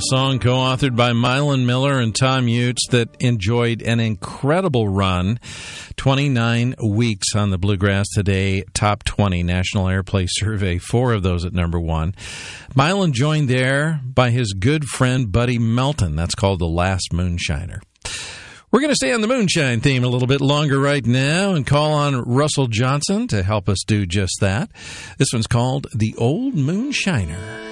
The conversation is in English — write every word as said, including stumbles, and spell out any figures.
song co-authored by Mylon Miller and Tom Utes that enjoyed an incredible run. twenty-nine weeks on the Bluegrass Today Top twenty National Airplay Survey, four of those at number one. Mylon joined there by his good friend Buddy Melton. That's called The Last Moonshiner. We're going to stay on the moonshine theme a little bit longer right now and call on Russell Johnson to help us do just that. This one's called The Old Moonshiner.